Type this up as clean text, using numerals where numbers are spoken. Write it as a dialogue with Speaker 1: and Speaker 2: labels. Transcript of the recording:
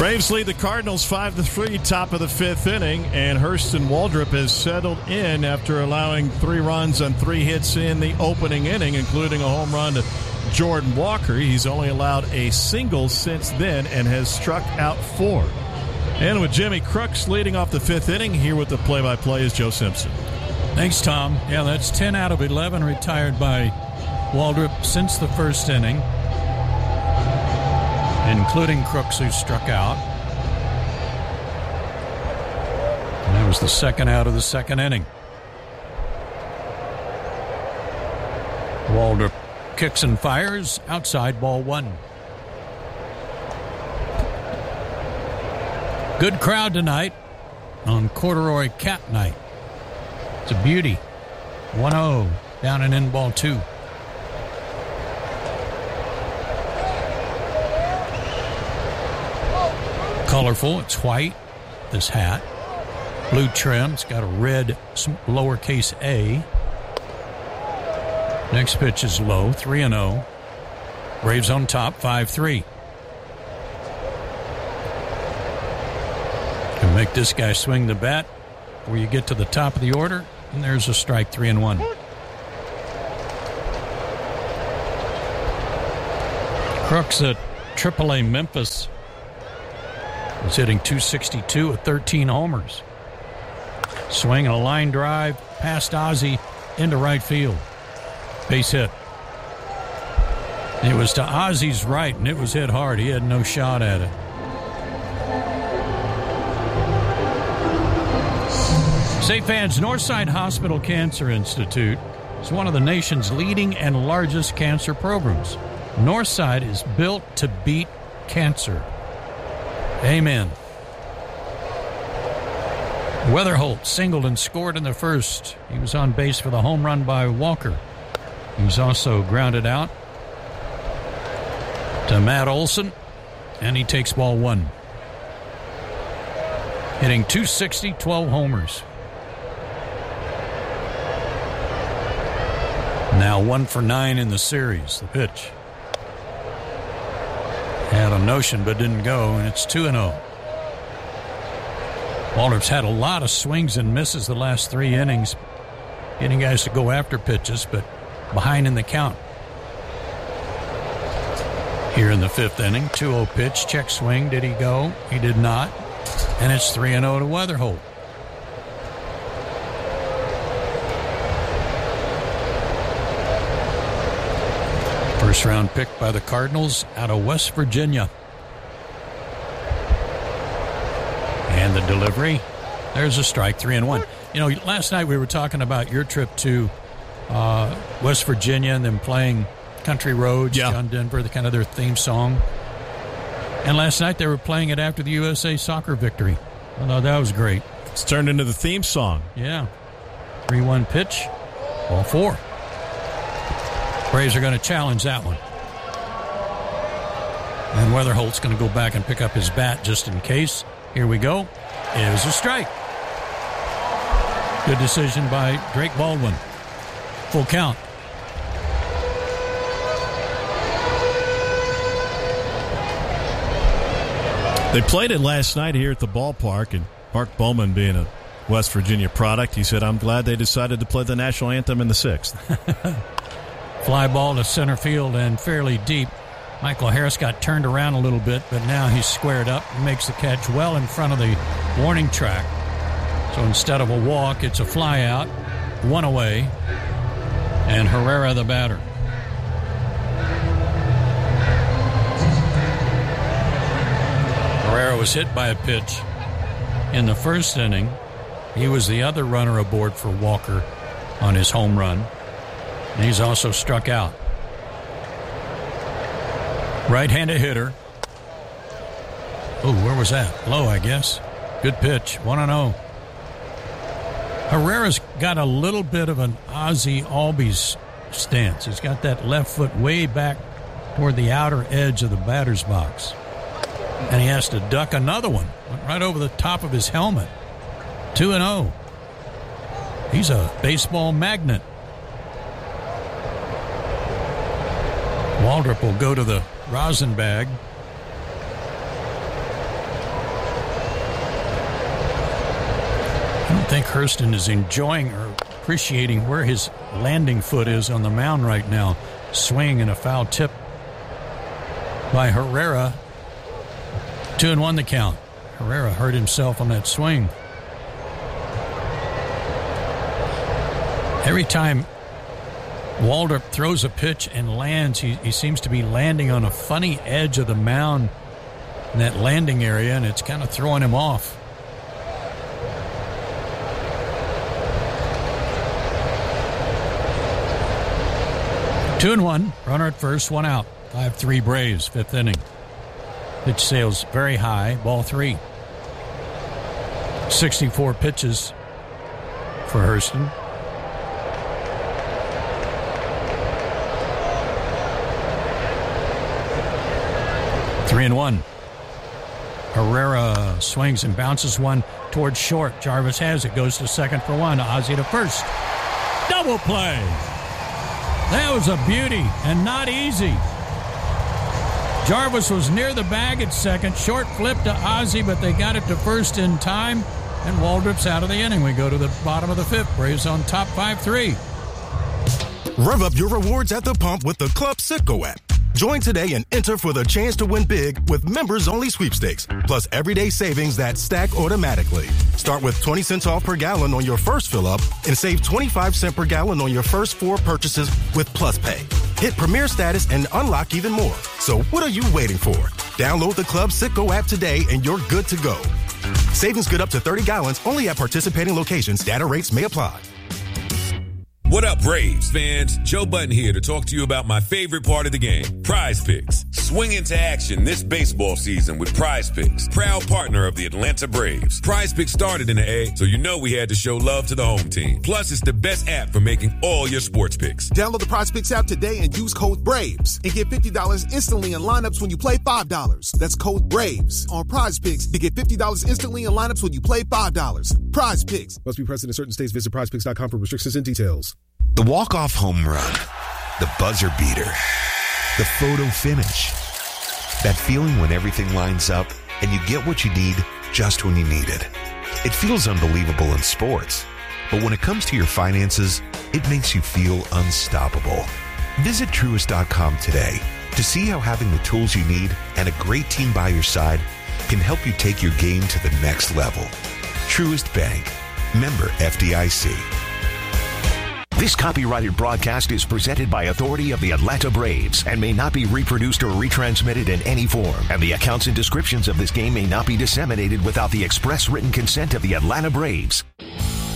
Speaker 1: Braves lead the Cardinals 5-3, top of the fifth inning, and Hurston Waldrop has settled in after allowing 3 runs on 3 hits in the opening inning, including a home run to Jordan Walker. He's only allowed a single since then and has struck out 4. And with Jimmy Crooks leading off the fifth inning, here with the play-by-play is Joe Simpson.
Speaker 2: Thanks, Tom. Yeah, that's 10 out of 11 retired by Waldrop since the first inning, including Crooks, who struck out. And that was the second out of the second inning. Waldrop kicks and fires, outside, ball 1. Good crowd tonight on Corduroy Cap Night. It's a beauty. 1-0 down and in, ball 2. Colorful. It's white, this hat. Blue trim. It's got a red lowercase a. Next pitch is low, 3-0. Braves on top, 5-3. Can make this guy swing the bat where you get to the top of the order, and there's a strike, 3-1. Crooks at AAA Memphis is hitting .262 with 13 homers. Swing, a line drive past Ozzie into right field. Base hit. It was to Ozzie's right, and it was hit hard. He had no shot at it. Say fans, Northside Hospital Cancer Institute is one of the nation's leading and largest cancer programs. Northside is built to beat cancer. Amen. Weatherholt singled and scored in the first. He was on base for the home run by Walker. He was also grounded out to Matt Olson, and he takes ball 1. Hitting .260, 12 homers. Now 1 for 9 in the series. The pitch. Had a notion but didn't go, and it's 2-0. Waldrop's had a lot of swings and misses the last 3 innings, getting guys to go after pitches, but behind in the count. Here in the fifth inning, 2-0 pitch, check swing. Did he go? He did not. And it's 3-0 to Weatherholt. First round pick by the Cardinals out of West Virginia. And the delivery. There's a strike, 3-1. You know, last night we were talking about your trip to West Virginia and them playing Country Roads, John Denver, the kind of their theme song. And last night they were playing it after the USA soccer victory. I thought that was great.
Speaker 1: It's turned into the theme song.
Speaker 2: Yeah. 3-1 pitch, ball 4. Braves are going to challenge that one. And Weatherholt's going to go back and pick up his bat just in case. Here we go. It was a strike. Good decision by Drake Baldwin. Full count.
Speaker 1: They played it last night here at the ballpark, and Mark Bowman, being a West Virginia product, he said, I'm glad they decided to play the national anthem in the 6th.
Speaker 2: Fly ball to center field and fairly deep. Michael Harris got turned around a little bit, but now he's squared up and makes the catch well in front of the warning track. So instead of a walk, it's a fly out, 1 away, and Herrera the batter. Herrera was hit by a pitch in the first inning. He was the other runner aboard for Walker on his home run. And he's also struck out. Right-handed hitter. Oh, where was that? Low, I guess. Good pitch. 1-0. Herrera's got a little bit of an Ozzie Albies stance. He's got that left foot way back toward the outer edge of the batter's box. And he has to duck another one. Went right over the top of his helmet. 2-0. He's a baseball magnet. Waldrop will go to the rosin bag. think Hurston is enjoying or appreciating where his landing foot is on the mound right now. Swing and a foul tip by Herrera. 2-1 the count. Herrera hurt himself on that swing. Every time Waldrop throws a pitch and lands, he seems to be landing on a funny edge of the mound in that landing area, and it's kind of throwing him off. Two and one, runner at first, one out. 5-3 Braves, fifth inning. Pitch sales very high, ball 3. 64 pitches for Hurston. Three and one. Herrera swings and bounces one towards short. Jarvis has it, goes to second for one. Ozzie to first. Double play. That was a beauty and not easy. Jarvis was near the bag at second. Short flip to Ozzie, but they got it to first in time. And Waldrop's out of the inning. We go to the bottom of the fifth. Braves on top 5-3.
Speaker 3: Rev up your rewards at the pump with the Club Citgo app. Join today and enter for the chance to win big with members-only sweepstakes, plus everyday savings that stack automatically. Start with 20 cents off per gallon on your first fill-up and save 25 cents per gallon on your first 4 purchases with Plus Pay. Hit Premier Status and unlock even more. So what are you waiting for? Download the Club Citgo app today and you're good to go. Savings good up to 30 gallons only at participating locations. Data rates may apply.
Speaker 4: What up, Braves fans? Joe Button here to talk to you about my favorite part of the game, Prize Picks. Swing into action this baseball season with Prize Picks, proud partner of the Atlanta Braves. Prize Picks started in the A, so you know we had to show love to the home team. Plus, it's the best app for making all your sports picks.
Speaker 5: Download the Prize Picks app today and use code BRAVES and get $50 instantly in lineups when you play $5. That's code BRAVES on Prize Picks to get $50 instantly in lineups when you play $5. Prize Picks.
Speaker 6: Must be present in certain states. Visit prizepicks.com for restrictions and details.
Speaker 7: The walk-off home run, the buzzer beater, the photo finish. That feeling when everything lines up and you get what you need just when you need it. It feels unbelievable in sports, but when it comes to your finances, it makes you feel unstoppable. Visit Truist.com today to see how having the tools you need and a great team by your side can help you take your game to the next level. Truist Bank. Member FDIC.
Speaker 8: This copyrighted broadcast is presented by authority of the Atlanta Braves and may not be reproduced or retransmitted in any form. And the accounts and descriptions of this game may not be disseminated without the express written consent of the Atlanta Braves.